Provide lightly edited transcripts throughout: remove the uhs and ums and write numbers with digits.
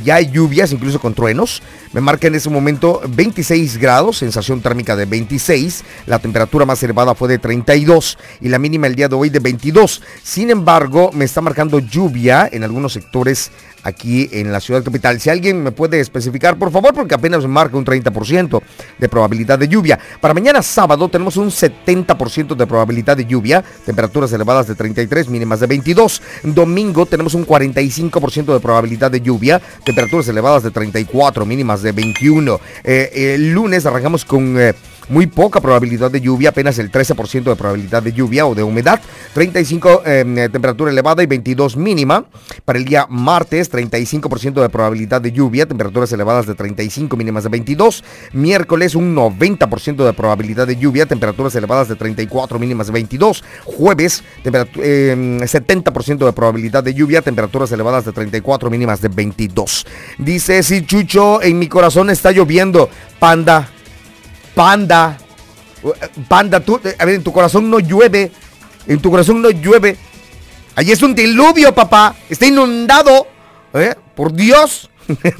ya hay lluvias, incluso con truenos. Me marca en ese momento 26 grados, sensación térmica de 26. La temperatura más elevada fue de 32 y la mínima el día de hoy de 22. Sin embargo, me está marcando lluvia en algunos sectores aquí en la ciudad capital. Si alguien me puede especificar, por favor, porque apenas me marca un 30% de probabilidad de lluvia. Para mañana sábado tenemos un 70% de probabilidad de lluvia, temperaturas elevadas de 33, mínimas de 22. Domingo tenemos un 45% de probabilidad de lluvia, temperaturas elevadas de 34, mínimas de 21. El lunes arrancamos con muy poca probabilidad de lluvia, apenas el 13% de probabilidad de lluvia o de humedad, 35 temperatura elevada y 22 mínima. Para el día martes, 35% de probabilidad de lluvia, temperaturas elevadas de 35, mínimas de 22. Miércoles, un 90% de probabilidad de lluvia, temperaturas elevadas de 34, mínimas de 22. Jueves, 70% de probabilidad de lluvia, temperaturas elevadas de 34, mínimas de 22. Dice, sí, Chucho, en mi corazón está lloviendo. Panda, tú, a ver, en tu corazón no llueve. En tu corazón no llueve. Allí es un diluvio, papá. Está inundado. Por Dios.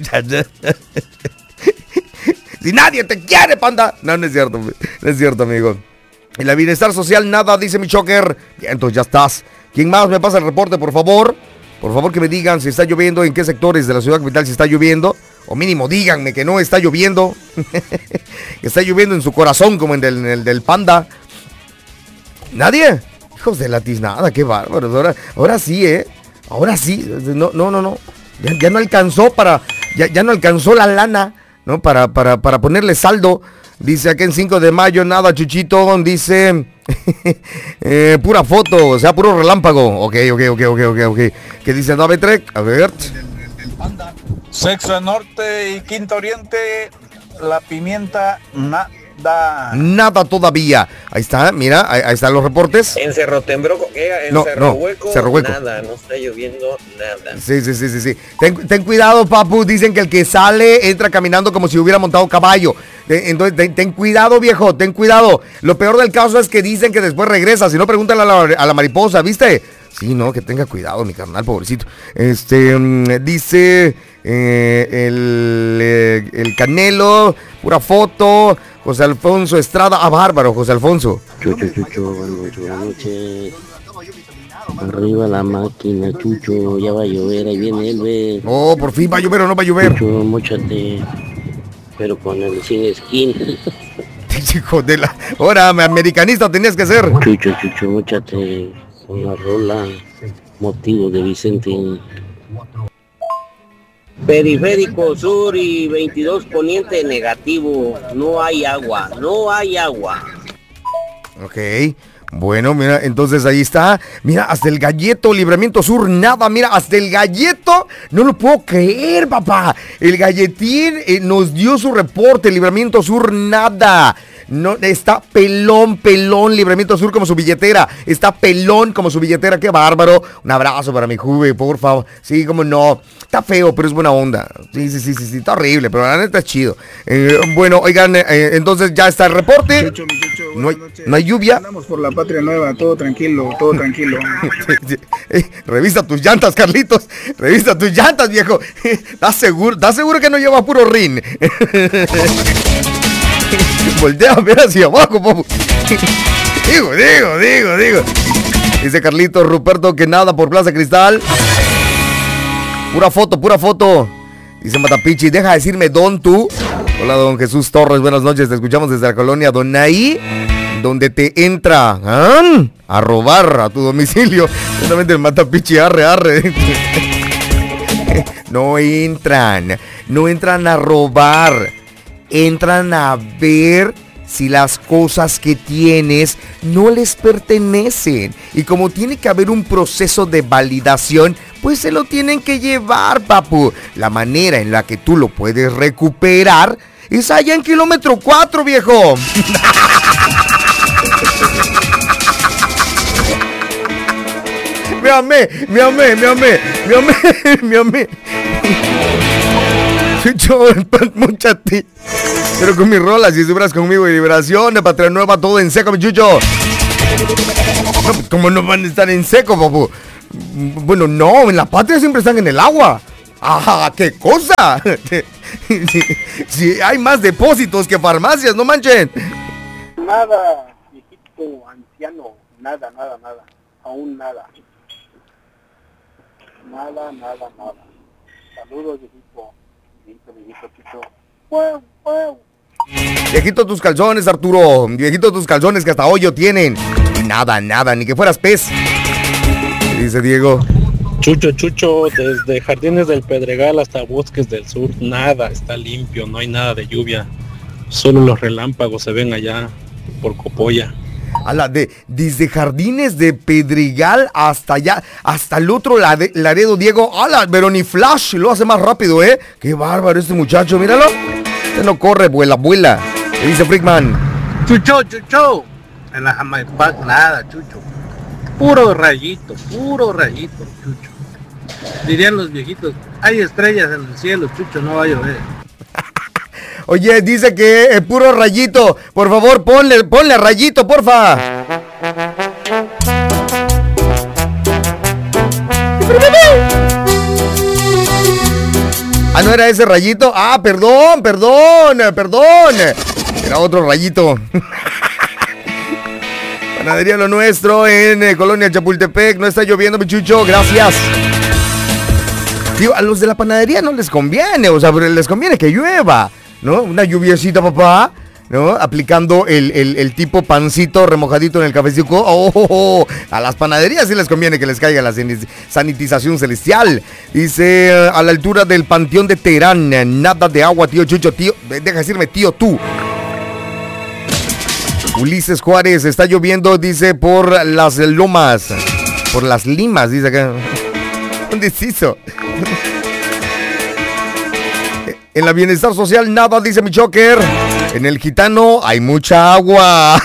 Si nadie te quiere, panda. No es cierto. No es cierto, amigo. En la bienestar social, nada, dice mi choker. Bien, entonces ya estás. ¿Quién más me pasa el reporte, por favor? Por favor, que me digan si está lloviendo, en qué sectores de la ciudad capital si está lloviendo. O mínimo díganme que no está lloviendo. Que está lloviendo en su corazón como en el del panda. ¿Nadie? Hijos de la tiznada, qué bárbaros. Ahora sí, Ahora sí. No. Ya no alcanzó ya no alcanzó la lana, ¿no? Para ponerle saldo. Dice aquí en 5 de mayo, nada, Chuchito. Dice pura foto, o sea, puro relámpago. Ok. ¿Qué dice David Trek? A ver. Sexta Norte y Quinta Oriente, la pimienta nada todavía. Ahí está, mira, ahí están los reportes. En Cerro Tembroco, Cerro Hueco, nada, no está lloviendo nada. Sí. Ten cuidado, papu, dicen que el que sale entra caminando como si hubiera montado caballo. Entonces, ten cuidado, viejo, ten cuidado. Lo peor del caso es que dicen que después regresa, si no, pregúntale a la mariposa, ¿viste? Sí, no, que tenga cuidado, mi carnal, pobrecito. Dice el Canelo, pura foto. José Alfonso Estrada, bárbaro, José Alfonso. Chucho, buenas noches. Arriba la máquina, Chucho, ya va a llover, ahí viene él, ve. Oh, por fin va a llover o no va a llover. Chucho, móchate, pero con el sin skin. Hijo de la... Ahora, americanista tenías que ser. Chucho, móchate con la rola, motivo de Vicente. Periférico Sur y 22 Poniente negativo, no hay agua. Ok, bueno, mira, entonces ahí está. Mira, hasta el Galleto, Libramiento Sur, nada, mira, hasta el Galleto, no lo puedo creer, papá. El Galletín nos dio su reporte, Libramiento Sur, nada. No, está pelón, Libramiento Sur como su billetera. Está pelón como su billetera, qué bárbaro. Un abrazo para mi Juve, por favor. Sí, como no. Está feo, pero es buena onda. Sí, está horrible, pero la neta es chido. Bueno, oigan, entonces ya está el reporte. No hay lluvia. Andamos por la Patria Nueva, todo tranquilo. Revisa tus llantas, Carlitos. Revisa tus llantas, viejo. ¿Estás seguro que no lleva puro rin? Voltea a ver hacia abajo, papu. Digo. Dice Carlitos Ruperto que nada por Plaza Cristal. Pura foto. Dice Matapichi, deja de decirme don tú. Hola, don Jesús Torres, buenas noches. Te escuchamos desde la colonia Donaí, donde te entra a robar a tu domicilio. Justamente el Matapichi, arre. No entran a robar. Entran a ver si las cosas que tienes no les pertenecen. Y como tiene que haber un proceso de validación, pues se lo tienen que llevar, papu. La manera en la que tú lo puedes recuperar es allá en kilómetro 4, viejo. Me amé. Chucho, muchachos. Pero con mis rolas, si estuvieras conmigo y Liberación, de Patria Nueva, todo en seco, mi Chucho. No, ¿cómo no van a estar en seco, papu? Bueno, no, en la Patria siempre están en el agua. ¡Ah, qué cosa! Si hay más depósitos que farmacias, no manchen. Nada, viejito, anciano, nada. Aún nada. Nada. Saludos, viejito. Viejito, Chucho. ¡Wow! Viejito tus calzones, Arturo. Viejito tus calzones que hasta hoyo tienen. Y nada, ni que fueras pez. ¿Qué dice Diego? Chucho, desde Jardines del Pedregal hasta Bosques del Sur, nada, está limpio, no hay nada de lluvia. Solo los relámpagos se ven allá por Copolla. Desde Jardines de Pedregal hasta allá, hasta el otro Laredo, Diego. Pero ni Flash lo hace más rápido, ¿eh? Qué bárbaro este muchacho, míralo. Este no corre, vuela. ¿Qué dice Freakman? Chucho. En la Jamaica nada, Chucho. Puro rayito, Chucho. Dirían los viejitos, hay estrellas en el cielo, Chucho, no va a llover. Oye, dice que puro rayito. Por favor, ponle rayito, porfa. ¿No era ese rayito? Perdón. Era otro rayito. Panadería Lo Nuestro en Colonia Chapultepec. No está lloviendo, Michucho, gracias. Tío, a los de la panadería no les conviene, o sea, les conviene que llueva, ¿no? Una lluviecita, papá, ¿no? Aplicando el tipo pancito remojadito en el cafecito. A las panaderías sí les conviene que les caiga la sanitización celestial. Dice, a la altura del Panteón de Terán, nada de agua, tío Chucho, tío, deja decirme tío tú. Ulises Juárez, está lloviendo, dice, por las lomas, por las limas, dice acá. ¿Dónde se hizo? En la Bienestar Social nada, dice mi choker. En el Gitano hay mucha agua.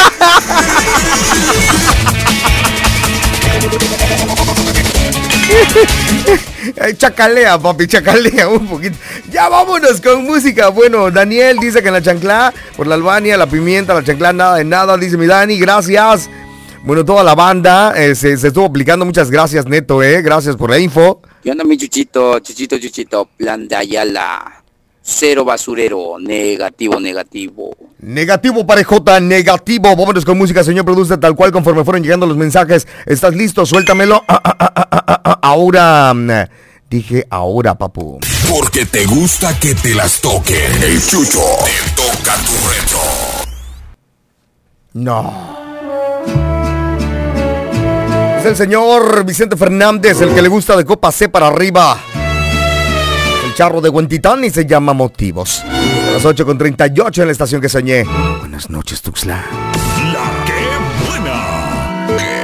Chacalea, papi, chacalea un poquito. Ya vámonos con música. Bueno, Daniel dice que en la chanclá, por la Albania, la pimienta, la chanclá, nada de nada, dice mi Dani, gracias. Bueno, toda la banda se estuvo aplicando, muchas gracias, Neto, gracias por la info. ¿Qué onda, mi Chuchito, plan de Ayala? Cero basurero, negativo. Negativo, parejota, negativo. Vámonos con música, señor producer, tal cual conforme fueron llegando los mensajes. ¿Estás listo? Suéltamelo. Ahora. Dije ahora, papu. Porque te gusta que te las toquen. El Chucho te toca tu reto. No. Es el señor Vicente Fernández, el que le gusta de copa C para arriba. Charro de Huentitán y se llama Motivos. A las 8:38 en la estación que soñé. Buenas noches, Tuxtla. La que buena.